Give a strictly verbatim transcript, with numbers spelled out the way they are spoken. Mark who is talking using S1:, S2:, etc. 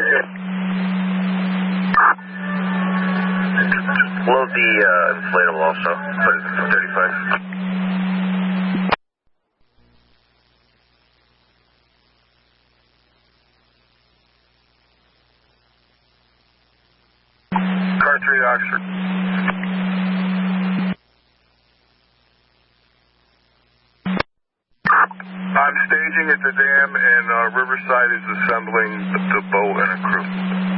S1: Load the uh, inflatable also. Put it in thirty-five.
S2: Car three, Oxford. I'm staging at the dam, and uh, Riverside is assembling the, the boat and a crew.